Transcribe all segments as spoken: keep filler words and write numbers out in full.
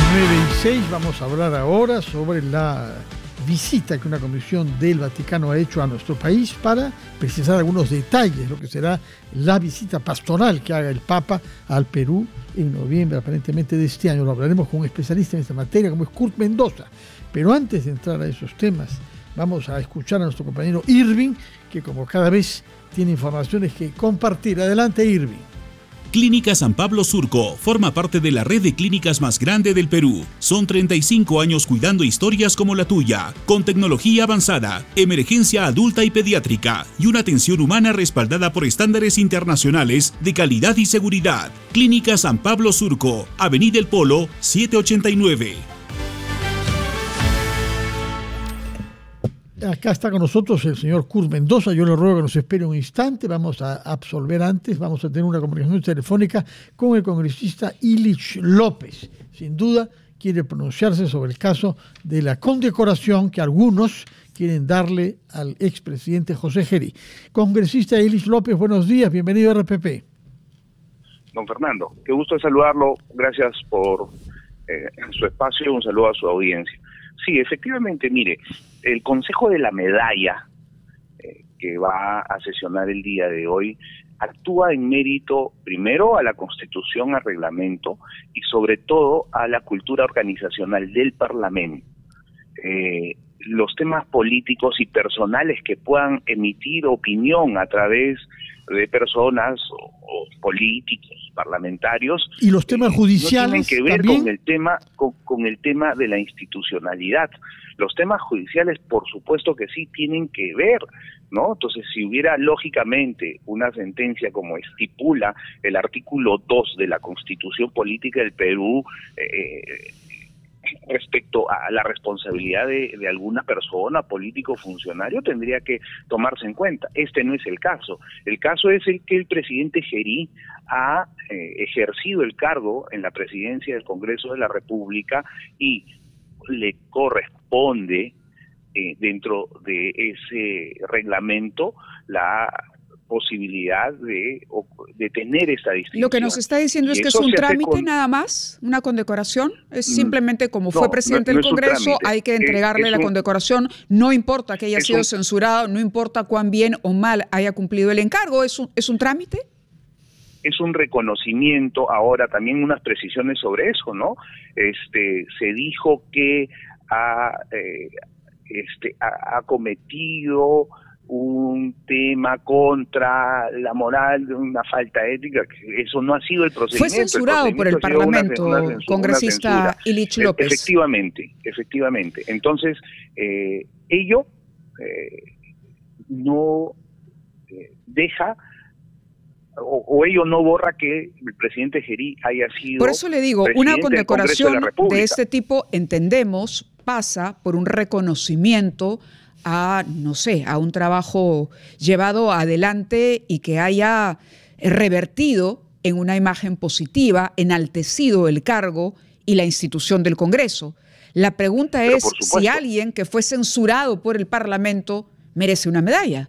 nueve y seis vamos a hablar ahora sobre la visita que una comisión del Vaticano ha hecho a nuestro país para precisar algunos detalles, lo que será la visita pastoral que haga el Papa al Perú en noviembre aparentemente de este año. Lo hablaremos con un especialista en esta materia como es Kurt Mendoza. Pero antes de entrar a esos temas, vamos a escuchar a nuestro compañero Irving, que como cada vez tiene informaciones que compartir. Adelante, Irving. Clínica San Pablo Surco forma parte de la red de clínicas más grande del Perú. Son treinta y cinco años cuidando historias como la tuya, con tecnología avanzada, emergencia adulta y pediátrica y una atención humana respaldada por estándares internacionales de calidad y seguridad. Clínica San Pablo Surco, Avenida El Polo, setecientos ochenta y nueve. Acá está con nosotros el señor Kurt Mendoza. Yo le ruego que nos espere un instante. Vamos a absolver antes. Vamos a tener una comunicación telefónica con el congresista Illich López. Sin duda, quiere pronunciarse sobre el caso de la condecoración que algunos quieren darle al expresidente José Gerí. Congresista Illich López, buenos días. Bienvenido a R P P. Don Fernando, qué gusto de saludarlo. Gracias por eh, su espacio. Un saludo a su audiencia. Sí, efectivamente, mire, el Consejo de la Medalla, eh, que va a sesionar el día de hoy, actúa en mérito, primero, a la Constitución, al reglamento, y sobre todo a la cultura organizacional del Parlamento. Eh, los temas políticos y personales que puedan emitir opinión a través de personas o, o políticos, parlamentarios, y los temas judiciales no tienen que ver también con el tema con, con el tema de la institucionalidad. Los temas judiciales, por supuesto que sí tienen que ver, ¿no? Entonces, si hubiera lógicamente una sentencia como estipula el artículo dos de la Constitución Política del Perú, eh, respecto a la responsabilidad de, de alguna persona, político, funcionario, tendría que tomarse en cuenta. Este no es el caso. El caso es el que el presidente Gerí ha eh, ejercido el cargo en la presidencia del Congreso de la República y le corresponde, eh, dentro de ese reglamento, la posibilidad de, de tener esta distinción. Lo que nos está diciendo es que es un trámite con... nada más, una condecoración, es simplemente como fue no, presidente no, no del Congreso, hay que entregarle es, es la un... condecoración, no importa que haya es sido un... censurado, no importa cuán bien o mal haya cumplido el encargo, ¿es un, es un trámite? Es un reconocimiento, ahora también unas precisiones sobre eso, ¿no? Este, se dijo que ha, eh, este, ha, ha cometido un tema contra la moral, una falta ética, que eso no ha sido el procedimiento. Fue censurado el procedimiento por el Parlamento, una, una censura, congresista Illich López. Efectivamente, efectivamente. Entonces, eh, ello eh, no eh, deja, o, o ello no borra que el presidente Gerí haya sido... Por eso le digo, una condecoración de, de este tipo, entendemos, pasa por un reconocimiento a, no sé, a un trabajo llevado adelante y que haya revertido en una imagen positiva, enaltecido el cargo y la institución del Congreso. La pregunta Pero es si alguien que fue censurado por el Parlamento merece una medalla.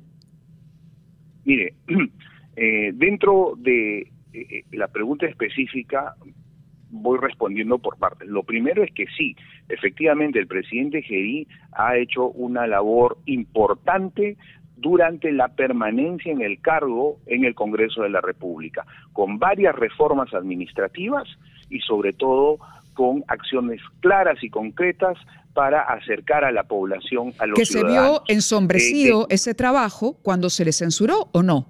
Mire, eh, dentro de eh, la pregunta específica, voy respondiendo por partes. Lo primero es que sí, efectivamente el presidente Gerí ha hecho una labor importante durante la permanencia en el cargo en el Congreso de la República, con varias reformas administrativas y sobre todo con acciones claras y concretas para acercar a la población a los ¿Que ciudadanos. ¿Que se vio ensombrecido eh, eh, ese trabajo cuando se le censuró o no?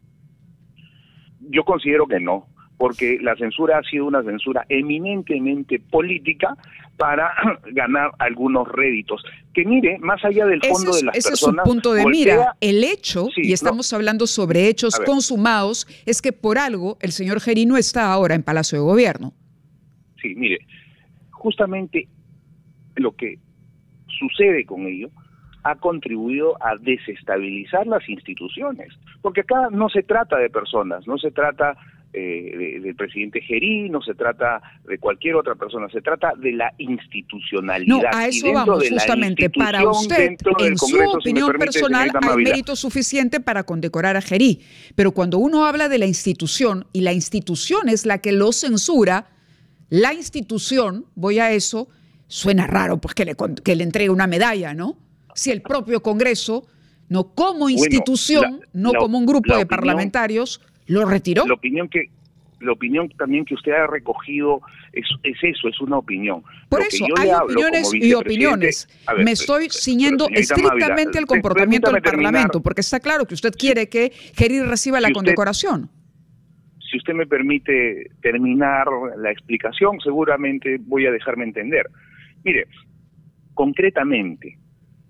Yo considero que no, porque la censura ha sido una censura eminentemente política para ganar algunos réditos. Que mire, más allá del fondo ese es, de las ese personas... es su punto de golpea, mira. El hecho, sí, y estamos no, hablando sobre hechos consumados, es que por algo el señor Gerí no está ahora en Palacio de Gobierno. Sí, mire, justamente lo que sucede con ello ha contribuido a desestabilizar las instituciones, porque acá no se trata de personas, no se trata eh, de, del presidente Gerí, no se trata de cualquier otra persona, se trata de la institucionalidad. No, a eso vamos, justamente, para usted, en su opinión personal, hay mérito suficiente para condecorar a Gerí, pero cuando uno habla de la institución, y la institución es la que lo censura, la institución, voy a eso, suena raro pues que le, que le entregue una medalla, ¿no? Si el propio Congreso, no como institución, bueno, la, no la, como un grupo de opinión, parlamentarios, lo retiró. La opinión que la opinión también que usted ha recogido es, es eso, es una opinión. Por Lo eso, hay opiniones y opiniones. Ver, Me estoy ciñendo estrictamente Mávila, al comportamiento del terminar, Parlamento, porque está claro que usted quiere que Gerí reciba si la usted, condecoración. Si usted me permite terminar la explicación, seguramente voy a dejarme entender. Mire, concretamente,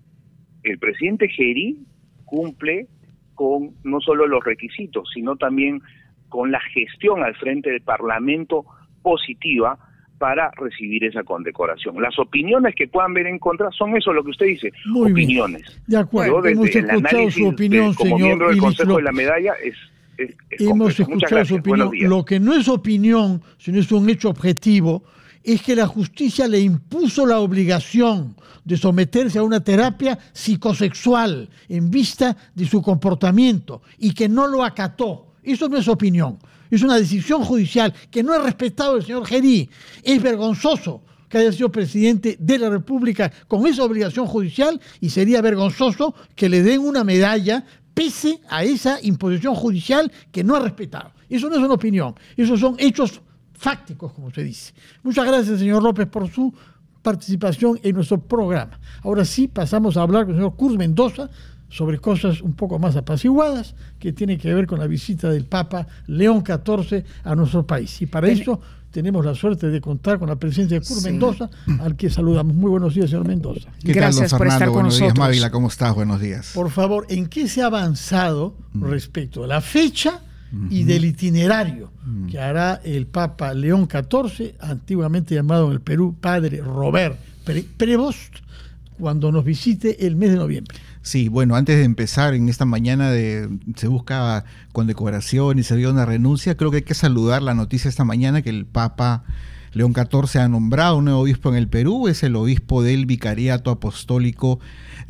el presidente Gerí cumple con no solo los requisitos, sino también con la gestión al frente del Parlamento positiva para recibir esa condecoración. Las opiniones que puedan ver en contra son eso, lo que usted dice, Muy opiniones. Bien. De acuerdo, Yo, hemos escuchado su opinión, de, como señor miembro del Ilich Consejo López. de la Medalla, es, es, es Hemos completo. escuchado su opinión. Lo que no es opinión, sino es un hecho objetivo, es que la justicia le impuso la obligación de someterse a una terapia psicosexual en vista de su comportamiento y que no lo acató. Eso no es opinión, es una decisión judicial que no es respetado el señor Gerí. Es vergonzoso que haya sido presidente de la República con esa obligación judicial y sería vergonzoso que le den una medalla pese a esa imposición judicial que no ha respetado. Eso no es una opinión, esos son hechos fácticos, como se dice. Muchas gracias, señor López, por su participación en nuestro programa. Ahora sí, pasamos a hablar con el señor Kurz Mendoza sobre cosas un poco más apaciguadas que tienen que ver con la visita del Papa León catorce a nuestro país. Y para Bien. eso tenemos la suerte de contar con la presencia de Kurz sí. Mendoza, al que saludamos. Muy buenos días, señor Mendoza. ¿Qué Gracias tal, don Fernando? Por estar con buenos nosotros. Días, Mávila, ¿cómo estás? Buenos días. Por favor, ¿en qué se ha avanzado mm. respecto a la fecha y del itinerario mm. que hará el Papa León catorce, antiguamente llamado en el Perú Padre Robert Prevost, cuando nos visite el mes de noviembre? Sí, bueno, antes de empezar en esta mañana de se busca condecoración y se dio una renuncia, creo que hay que saludar la noticia esta mañana que el Papa León catorce ha nombrado un nuevo obispo en el Perú, es el obispo del Vicariato Apostólico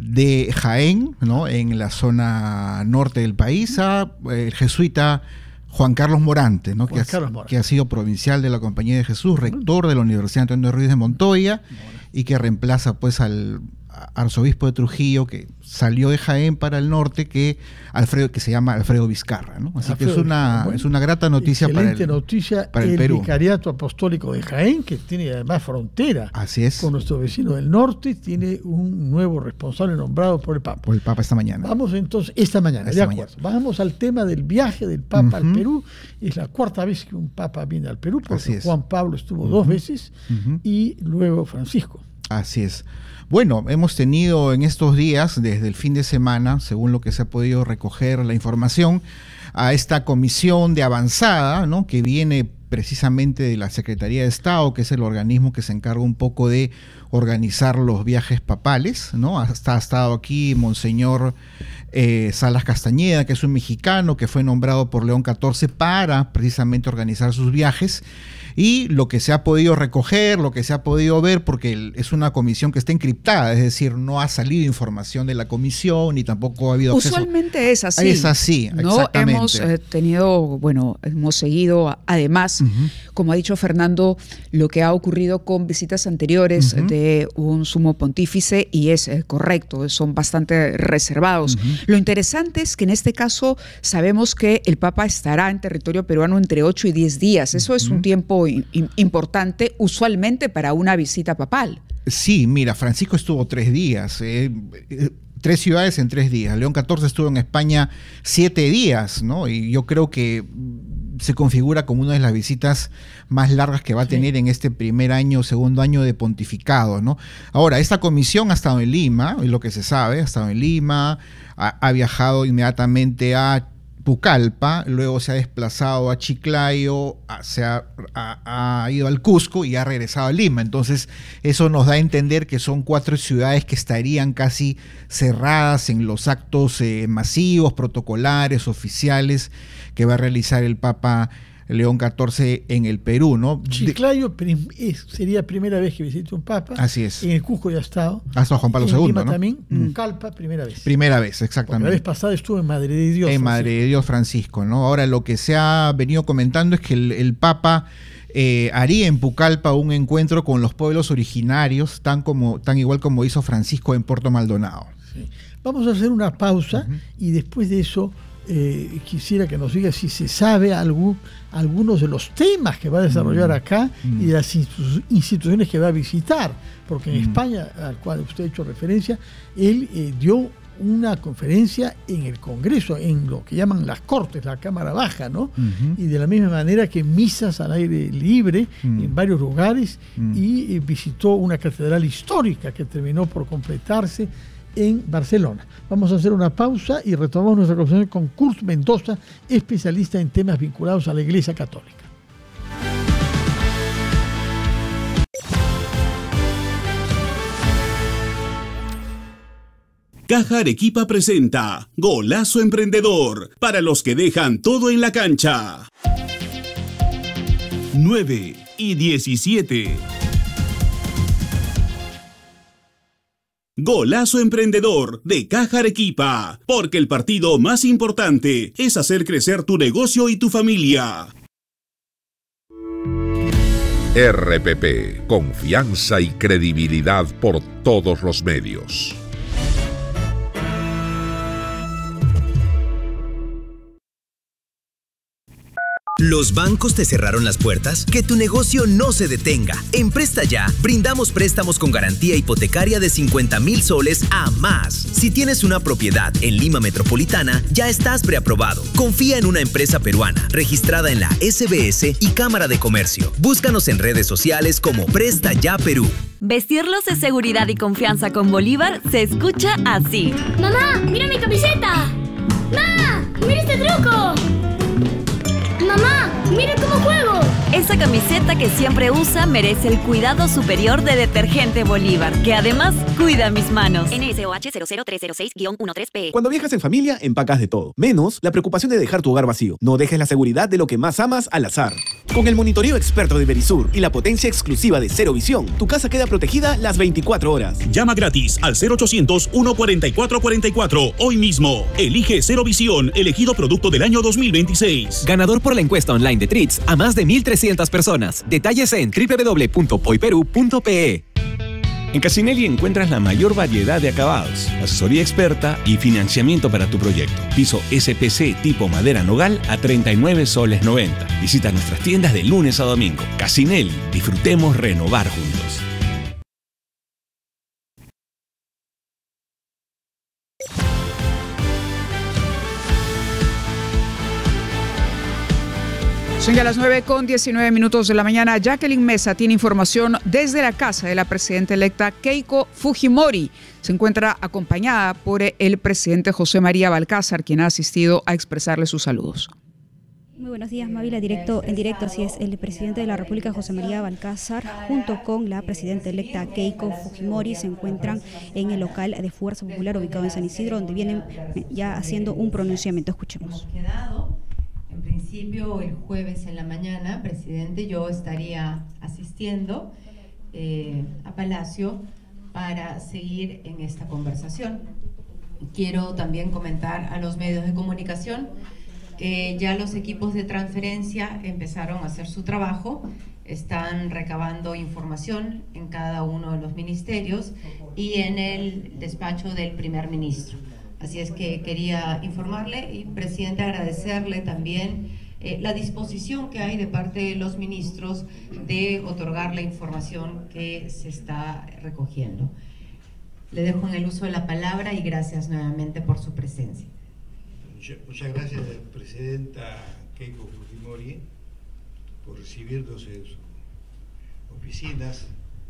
de Jaén, ¿no? En la zona norte del país, a el jesuita Juan Carlos Morante, ¿no? que, Carlos ha, Morante. que ha sido provincial de la Compañía de Jesús, rector de la Universidad Antonio Ruiz de Montoya, y que reemplaza pues al arzobispo de Trujillo, que salió de Jaén para el norte, que Alfredo, que se llama Alfredo Vizcarra, ¿no? Así Alfredo, que es una, bueno, es una grata noticia para el, noticia, para el, el Perú. Vicariato Apostólico de Jaén, que tiene además frontera Así es. con nuestro vecino del norte, tiene un nuevo responsable nombrado por el Papa. Por el Papa esta mañana. Vamos entonces, esta mañana, esta de acuerdo. Mañana. Vamos al tema del viaje del Papa uh-huh. al Perú. Es la cuarta vez que un Papa viene al Perú, porque Juan Pablo estuvo uh-huh. dos veces uh-huh. y luego Francisco. Así es. Bueno, hemos tenido en estos días, desde el fin de semana, según lo que se ha podido recoger la información, a esta comisión de avanzada, ¿no? que viene precisamente de la Secretaría de Estado, que es el organismo que se encarga un poco de organizar los viajes papales, ¿no? Hasta ha estado aquí Monseñor eh, Salas Castañeda, que es un mexicano que fue nombrado por León catorce para precisamente organizar sus viajes. Y lo que se ha podido recoger, lo que se ha podido ver, porque es una comisión que está encriptada, es decir, no ha salido información de la comisión ni tampoco ha habido acceso. Usualmente es así. Es así, ¿no? exactamente. Hemos eh, tenido, bueno, hemos seguido además, uh-huh. como ha dicho Fernando, lo que ha ocurrido con visitas anteriores uh-huh. de un sumo pontífice y es eh, correcto, son bastante reservados. Uh-huh. Lo interesante es que en este caso sabemos que el Papa estará en territorio peruano entre ocho y diez días. Eso uh-huh. es un tiempo importante usualmente para una visita papal. Sí, mira, Francisco estuvo tres días, eh, eh, tres ciudades en tres días. León catorce estuvo en España siete días, ¿no? Y yo creo que se configura como una de las visitas más largas que va a tener sí. en este primer año, segundo año de pontificado, ¿no? Ahora, esta comisión ha estado en Lima, es lo que se sabe, ha estado en Lima, ha, ha viajado inmediatamente a Pucallpa, luego se ha desplazado a Chiclayo, a, se ha, ha, ha ido al Cusco y ha regresado a Lima. Entonces eso nos da a entender que son cuatro ciudades que estarían casi cerradas en los actos eh, masivos, protocolares, oficiales que va a realizar el Papa León catorce en el Perú, ¿no? Chiclayo es, sería primera vez que visite un Papa. Así es. En el Cusco ya ha estado. Ha estado Juan Pablo en segundo, Lima ¿no? también, Pucallpa, mm. primera vez. Primera vez, exactamente. Porque la vez pasada estuvo en Madre de Dios. En Madre de Dios Francisco, ¿no? Ahora lo que se ha venido comentando es que el, el Papa eh, haría en Pucallpa un encuentro con los pueblos originarios, tan, como, tan igual como hizo Francisco en Puerto Maldonado. Sí. Vamos a hacer una pausa uh-huh. y después de eso eh, quisiera que nos diga si se sabe algún, algunos de los temas que va a desarrollar uh-huh. acá uh-huh. y de las institu- instituciones que va a visitar, porque en uh-huh. España, al cual usted ha hecho referencia, él eh, dio una conferencia en el Congreso, en lo que llaman las Cortes, la Cámara Baja, ¿no? Uh-huh. Y de la misma manera que misas al aire libre uh-huh. en varios lugares uh-huh. y eh, visitó una catedral histórica que terminó por completarse en Barcelona. Vamos a hacer una pausa y retomamos nuestra conversación con Kurt Mendoza, especialista en temas vinculados a la Iglesia Católica. Caja Arequipa presenta Golazo Emprendedor, para los que dejan todo en la cancha. nueve y diecisiete. Golazo Emprendedor de Caja Arequipa, porque el partido más importante es hacer crecer tu negocio y tu familia. R P P, confianza y credibilidad por todos los medios. ¿Los bancos te cerraron las puertas? Que tu negocio no se detenga. En Presta Ya, brindamos préstamos con garantía hipotecaria de cincuenta mil soles a más. Si tienes una propiedad en Lima Metropolitana, ya estás preaprobado. Confía en una empresa peruana, registrada en la S B S y Cámara de Comercio. Búscanos en redes sociales como Presta Ya Perú. Vestirlos de seguridad y confianza con Bolívar se escucha así. ¡Mamá, mira mi camiseta! ¡Ma, mira este truco! ¡Mamá, mira cómo juego! Esa camiseta que siempre usa merece el cuidado superior de Detergente Bolívar, que además cuida mis manos. N S O H cero cero tres cero seis guión trece P. Cuando viajas en familia, empacas de todo, menos la preocupación de dejar tu hogar vacío. No dejes la seguridad de lo que más amas al azar. Con el monitoreo experto de Verisur y la potencia exclusiva de Cero Visión, tu casa queda protegida las veinticuatro horas. Llama gratis al cero ochocientos, uno cuarenta y cuatro cuarenta y cuatro hoy mismo. Elige Cero Visión, elegido producto del año dos mil veintiséis. Ganador por la encuesta online de Tritz a más de mil trescientas personas. Detalles en doble u doble u doble u punto poiperú punto pe. En Casinelli encuentras la mayor variedad de acabados, asesoría experta y financiamiento para tu proyecto. Piso S P C tipo madera nogal a treinta y nueve soles noventa. Visita nuestras tiendas de lunes a domingo. Casinelli, disfrutemos renovar juntos. Son ya las nueve con diecinueve minutos de la mañana. Jacqueline Mesa tiene información desde la casa de la presidenta electa Keiko Fujimori. Se encuentra acompañada por el presidente José María Balcázar, quien ha asistido a expresarle sus saludos. Muy buenos días, Mávila. Directo, en directo, así es, el presidente de la República, José María Balcázar, junto con la presidenta electa Keiko Fujimori, se encuentran en el local de Fuerza Popular ubicado en San Isidro, donde vienen ya haciendo un pronunciamiento. Escuchemos. En principio, el jueves en la mañana, presidente, yo estaría asistiendo eh, a Palacio para seguir en esta conversación. Quiero también comentar a los medios de comunicación que ya los equipos de transferencia empezaron a hacer su trabajo, están recabando información en cada uno de los ministerios y en el despacho del primer ministro. Así es que quería informarle y, presidente, agradecerle también eh, la disposición que hay de parte de los ministros de otorgar la información que se está recogiendo. Le dejo en el uso de la palabra y gracias nuevamente por su presencia. Muchas gracias, presidenta Keiko Fujimori, por recibirnos en sus oficinas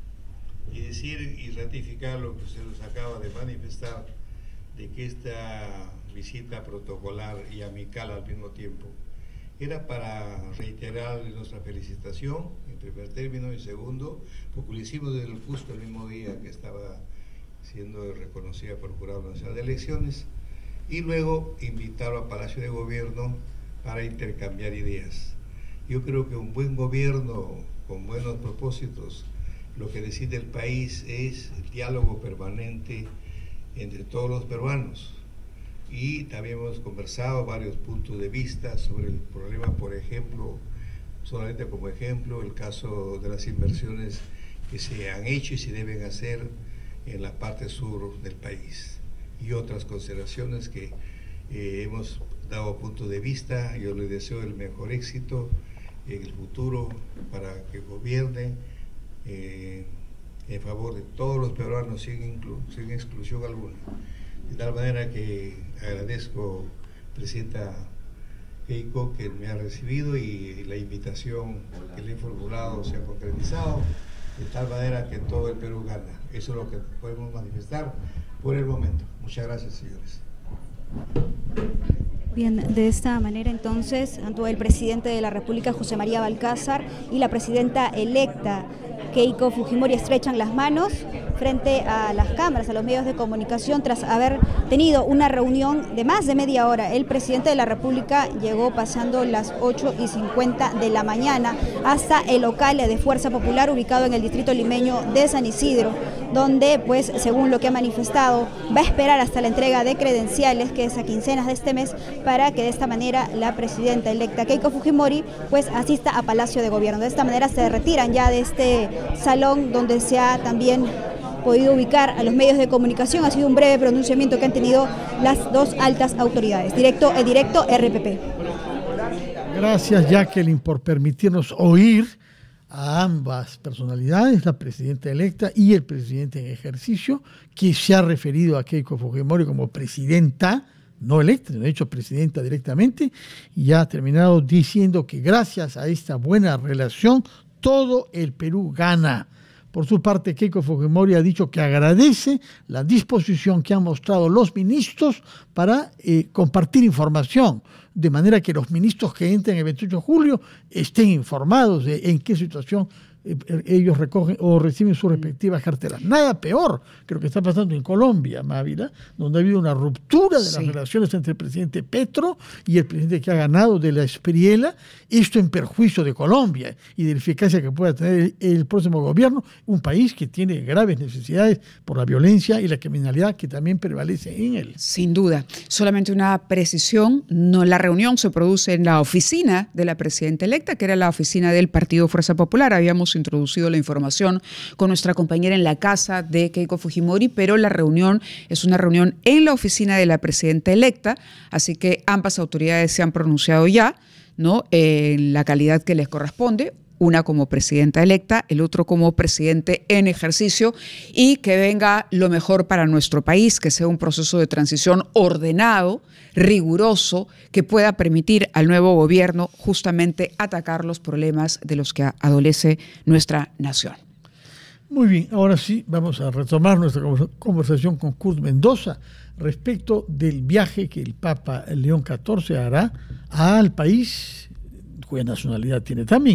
y decir y ratificar lo que se nos acaba de manifestar, de que esta visita protocolar y amical al mismo tiempo era para reiterar nuestra felicitación en primer término y segundo, porque lo hicimos desde el justo el mismo día que estaba siendo reconocida por el Jurado Nacional de Elecciones, y luego invitarlo a Palacio de Gobierno para intercambiar ideas. Yo creo que un buen gobierno con buenos propósitos, lo que decide el país es el diálogo permanente entre todos los peruanos, y también hemos conversado varios puntos de vista sobre el problema, por ejemplo, solamente como ejemplo el caso de las inversiones que se han hecho y se deben hacer en la parte sur del país y otras consideraciones que eh, hemos dado punto de vista. Yo le deseo el mejor éxito en el futuro para que gobierne eh, en favor de todos los peruanos sin, inclu sin exclusión alguna. De tal manera que agradezco, Presidenta Keiko, que me ha recibido y la invitación que le he formulado se ha concretizado, de tal manera que todo el Perú gana. Eso es lo que podemos manifestar por el momento. Muchas gracias, señores. Bien, de esta manera entonces, tanto el presidente de la República, José María Balcázar, y la presidenta electa, Keiko Fujimori, estrechan las manos frente a las cámaras, a los medios de comunicación, tras haber tenido una reunión de más de media hora. El presidente de la República llegó pasando las ocho y cincuenta de la mañana hasta el local de Fuerza Popular ubicado en el distrito limeño de San Isidro, donde, pues, según lo que ha manifestado, va a esperar hasta la entrega de credenciales, que es a quincenas de este mes, para que de esta manera la presidenta electa Keiko Fujimori pues asista a Palacio de Gobierno. De esta manera se retiran ya de este salón donde se ha también podido ubicar a los medios de comunicación. Ha sido un breve pronunciamiento que han tenido las dos altas autoridades. Directo, el directo R P P. Gracias, Jacqueline, por permitirnos oír a ambas personalidades, la presidenta electa y el presidente en ejercicio, que se ha referido a Keiko Fujimori como presidenta, no electa, sino de hecho presidenta directamente, y ha terminado diciendo que gracias a esta buena relación todo el Perú gana. Por su parte, Keiko Fujimori ha dicho que agradece la disposición que han mostrado los ministros para eh, compartir información, de manera que los ministros que entren el veintiocho de julio estén informados de en qué situación eh, ellos recogen o reciben sus respectivas carteras. Nada peor que lo que está pasando en Colombia, Mávila, donde ha habido una ruptura de las sí. relaciones entre el presidente Petro y el presidente que ha ganado de la Espriella, esto en perjuicio de Colombia y de la eficacia que pueda tener el, el próximo gobierno, un país que tiene graves necesidades por la violencia y la criminalidad que también prevalece en él. Sin duda. Solamente una precisión, no, la reunión se produce en la oficina de la presidenta electa, que era la oficina del Partido Fuerza Popular. Habíamos introducido la información con nuestra compañera en la casa de Keiko Fujimori, pero la reunión es una reunión en la oficina de la presidenta electa, así que ambas autoridades se han pronunciado ya, ¿no?, en la calidad que les corresponde, una como presidenta electa, el otro como presidente en ejercicio, y que venga lo mejor para nuestro país, que sea un proceso de transición ordenado, riguroso, que pueda permitir al nuevo gobierno justamente atacar los problemas de los que adolece nuestra nación. Muy bien, ahora sí vamos a retomar nuestra conversación con Kurt Mendoza respecto del viaje que el Papa León catorce hará al país, cuya nacionalidad tiene también.